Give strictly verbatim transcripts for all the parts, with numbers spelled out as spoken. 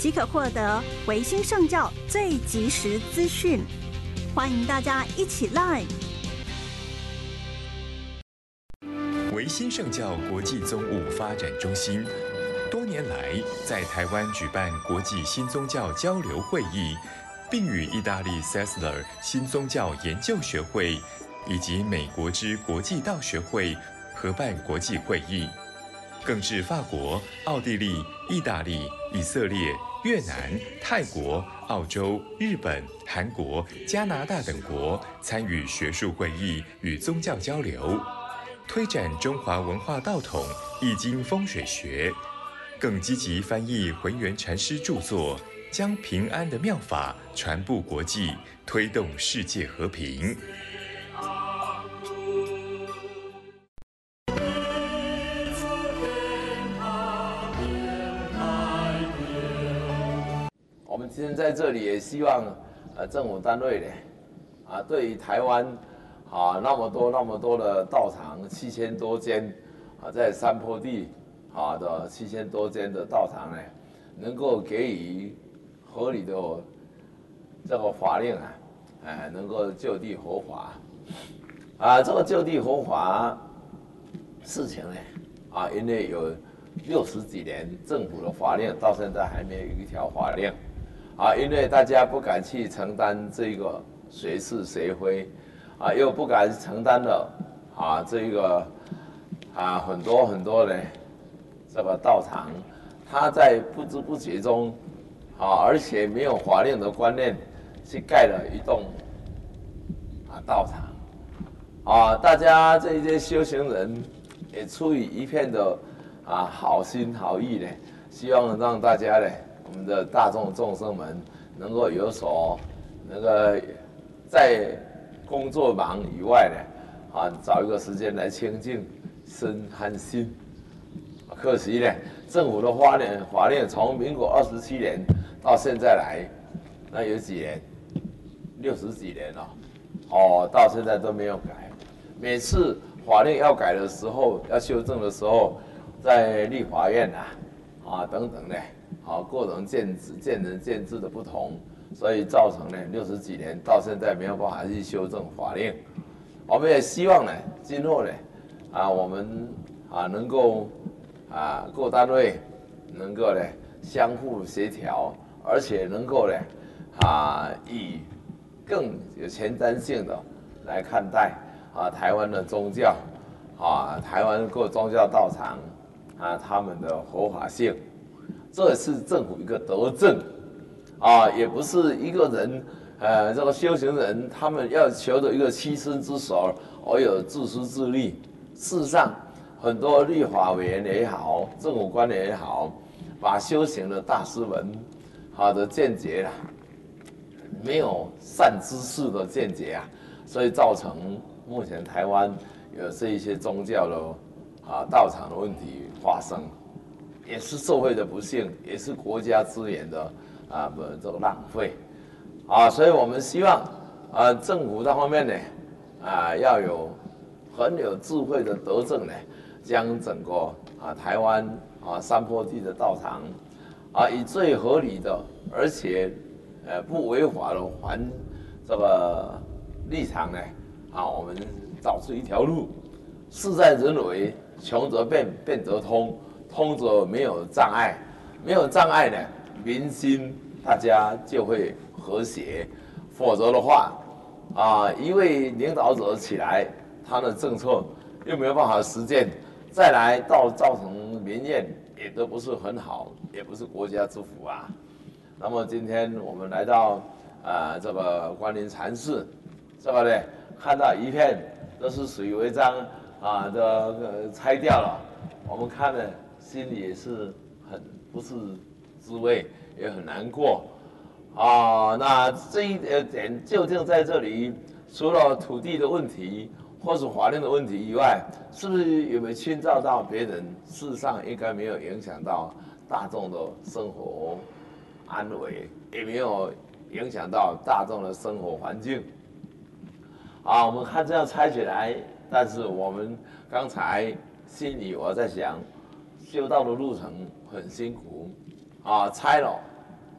即可获得维新圣教最及时资讯。欢迎大家一起来！ 维新圣教国际宗务发展中心多年来在台湾举办国际新宗教交流会议，并与意大利 Sessler 新宗教研究学会以及美国之国际道学会合办国际会议，更至法国、奥地利、意大利、以色列、越南、泰国、澳洲、日本、韩国、加拿大等国参与学术会议与宗教交流，推展中华文化道统、易经风水学，更积极翻译浑元禅师著作，将平安的妙法传布国际，推动世界和平。 我们今天在这里也希望，呃，政府单位呢，啊，对于台湾，啊，那么多那么多的道场，七千多间，啊，在山坡地，啊的七千多间的道场呢，能够给予合理的这个法令啊，哎，能够就地合法，啊，这个就地合法事情呢，啊，因为有六十几年政府的法令，到现在还没有一条法令。啊，因为大家不敢去承担这个谁是谁非，啊，又不敢承担了啊这个啊很多很多的这个道场，他在不知不觉中啊，而且没有法令的观念，去盖了一栋啊道场，啊，大家这些修行人也出于一片的啊好心好意呢，希望让大家呢。我们的大众众生们能够有所那个在工作忙以外呢，啊，找一个时间来清净身和心。可惜呢，政府的法令法令从民国二十七年到现在来，那有几年？六十几年了，哦，到现在都没有改。每次法令要改的时候，要修正的时候，在立法院啊，啊等等呢。好，个人见智、见仁见智的不同，所以造成呢六十几年到现在没有办法去修正法令。我们也希望呢，今后呢，啊，我们啊能够啊各单位能够呢相互协调，而且能够呢啊以更有前瞻性的来看待啊台湾的宗教啊台湾各宗教道场啊他们的合法性。这是政府一个德政，啊，也不是一个人，呃，这个修行人他们要求的一个栖身之所，而有自私自利。事实上，很多立法委员也好，政府官员也好，把修行的大师们，好的见解啦，没有善知识的见解啊，所以造成目前台湾有这一些宗教的啊道场的问题发生。也是社会的不幸，也是国家资源的啊不这个浪费，啊，所以我们希望啊政府这方面呢啊要有很有智慧的德政呢，将整个啊台湾啊山坡地的道场啊以最合理的而且呃不违法的环这个立场呢啊我们找出一条路，事在人为，穷则变，变则通。通则没有障碍，没有障碍呢，民心大家就会和谐。否则的话，啊，一位领导者起来，他的政策又没有办法实践，再来到造成民怨，也都不是很好，也不是国家之福啊。那么今天我们来到啊、呃、这个关林禅寺，这个呢看到一片都是水违章啊的、呃、拆掉了，我们看了。心里也是很不是滋味，也很难过啊。那这一点究竟在这里，除了土地的问题或是法令的问题以外，是不是有没有侵扰到别人？事实上应该没有影响到大众的生活安危，也没有影响到大众的生活环境。啊，我们看这样拆起来，但是我们刚才心里我在想。修道的路程很辛苦，啊，拆了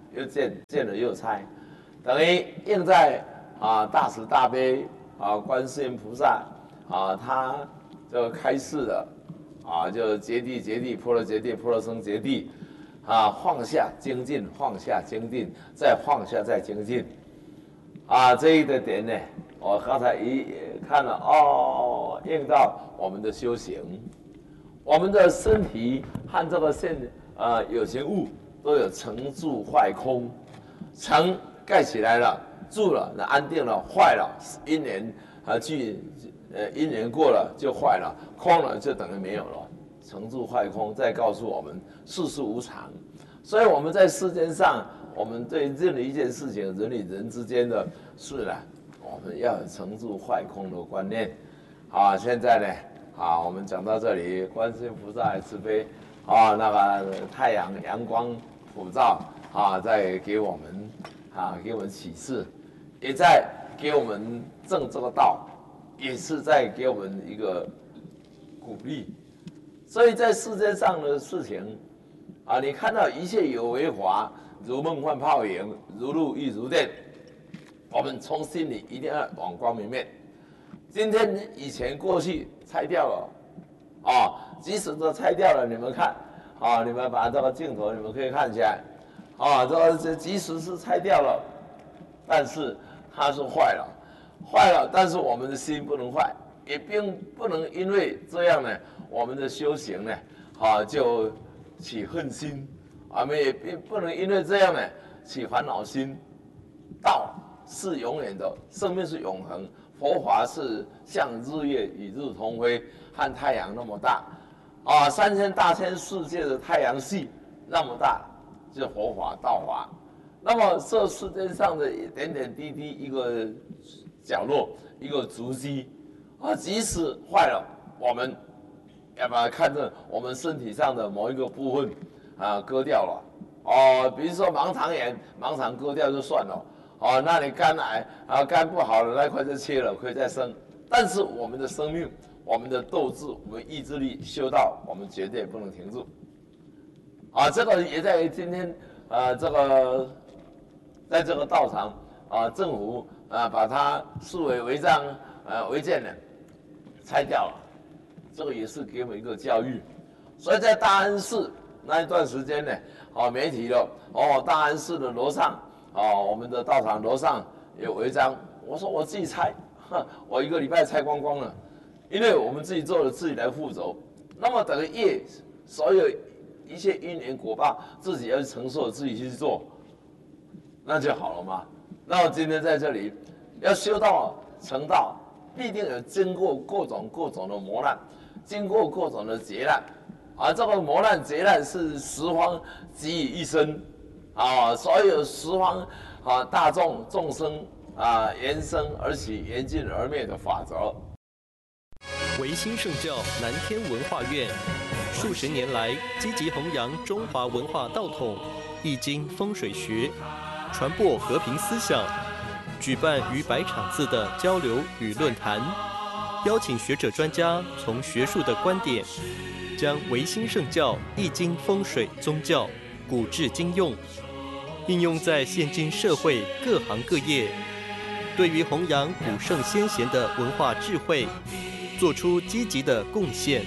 又见见了又拆，等于印在啊大慈大悲啊观世音菩萨啊，他就开示了啊，就揭谛揭谛，波罗揭谛，波罗僧揭谛，啊放下精进，放下精进，再放下再精进，啊这一个点呢，我刚才一看了哦，印到我们的修行，我们的身体和这个现呃有形物都有成住坏空，成盖起来了，住了那安定了，坏了因缘啊聚呃因缘过了就坏了，空了就等于没有了，成住坏空再告诉我们世事无常，所以我们在世间上，我们对任何一件事情，人与人之间的事呢，我们要有成住坏空的观念。好，现在呢，好，我们讲到这里，观世音菩萨慈悲，啊，那个太阳阳光普照，啊，在给我们，啊，给我们启示，也在给我们正这个道，也是在给我们一个鼓励。所以在世界上的事情，啊，你看到一切有为法，如梦幻泡影，如露亦如电，我们从心里一定要往光明面。今天以前过去拆掉了，啊，即使都拆掉了，你们看，啊，你们把这个镜头你们可以看起来，啊，这个即使是拆掉了，但是它是坏了，坏了，但是我们的心不能坏，也并不能因为这样呢，我们的修行呢，啊，就起恨心，我们也并不能因为这样呢起烦恼心。道是永远的，生命是永恒。佛法是像日月与日同辉，和太阳那么大，啊，三千大千世界的太阳系那么大，就是佛法道法。那么这世界上的点点滴滴，一个角落，一个足迹，啊，即使坏了，我们要把它看成我们身体上的某一个部分，啊，割掉了，哦，比如说盲肠炎，盲肠割掉就算了。哦，那你肝癌啊，肝不好了，那块就切了，可以再生。但是我们的生命，我们的斗志，我们意志力修道，我们绝对不能停住。啊，这个也在今天，呃，这个在这个道场啊，政府啊把它视为违章呃违建的，拆掉了。这个也是给我们一个教育。所以在大安寺那一段时间呢，啊，媒体了，哦，大安寺的楼上。哦，我们的道场楼上有违章，我说我自己拆，我一个礼拜拆光光了，因为我们自己做了，自己来负责。那么等于业，所有一切因缘果报，自己要去承受，自己去做，那就好了嘛。那我今天在这里要修道成道，必定有经过各种各种的磨难，经过各种的劫难，而这个磨难劫难是十方给予一生。啊，所有十方啊大众众生啊，缘生而起，缘尽而灭的法则。 维新圣教南天文化院数十年来积极弘扬中华文化道统、易经风水学，传播和平思想，举办逾百场次的交流与论坛，邀请学者专家从学术的观点，将维新圣教易经风水宗教古至今用。应用在现今社会各行各业，对于弘扬古圣先贤的文化智慧，做出积极的贡献。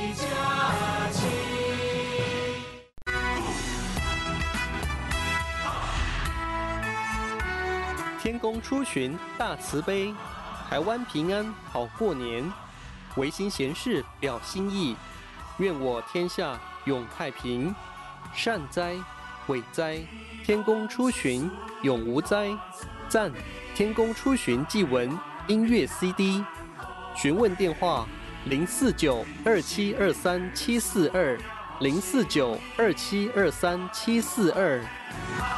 天公出巡大慈悲，台湾平安好过年。维新贤士表心意，愿我天下永太平。善哉，伟哉！天公出巡，永无灾。赞！天公出巡祭文音乐 C D。询问电话：零四九二七二三七四二，零四九二七二三七四二。